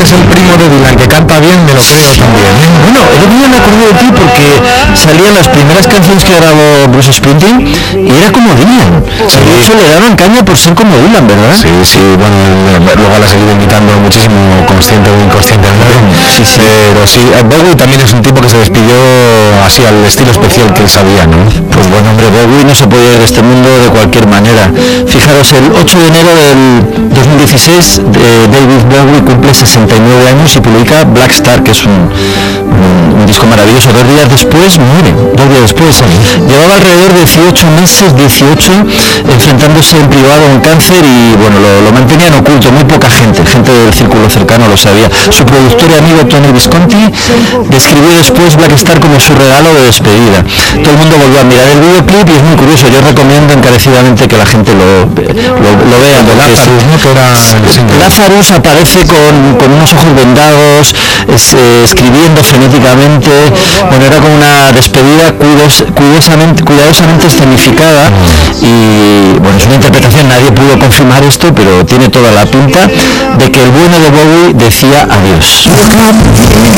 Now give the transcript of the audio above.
es el primo de Dylan, que canta bien, me lo creo también. Bueno, el otro día me acordé de ti porque salían las primeras canciones que grabó Bruce Springsteen y era como Dylan. Sí. De hecho, le daban caña por ser como Dylan, ¿verdad? Sí, bueno, luego la ha seguido imitando muchísimo, consciente o inconscientemente. Sí. Pero sí, Bowie también es un tipo que se despidió así al estilo especial que él sabía, ¿no? Pues bueno, hombre, Bowie no se podía ir de este mundo de cualquier manera. Fijaros, el 8 de enero del 2016 David Bowie cumple 69 años y publica Black Star, que es un disco maravilloso. 2 días después muere, 2 días después. Llevaba alrededor de 18 meses, enfrentándose en privado a un cáncer y bueno, lo mantenían oculto, muy poca gente del círculo cercano lo sabía. Su productor y amigo Tony Visconti describió después Black Star como su regalo de despedida. Todo el mundo volvió a mirar el videoclip y es muy curioso. Yo recomiendo encarecidamente que la gente lo vea. Lazarus, ¿no? Que era Lazarus aparece con unos ojos vendados, escribiendo frenéticamente. Bueno, era como una despedida cuidadosamente escenificada y bueno, es una interpretación, nadie pudo confirmar esto, pero tiene toda la pinta de que el bueno de Bowie decía adiós.